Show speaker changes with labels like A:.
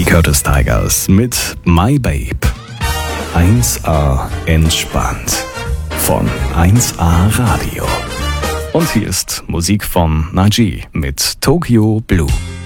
A: Curtis Tigers mit My Babe. 1A entspannt von 1A Radio. Und hier ist Musik von Naji mit Tokyo Blue.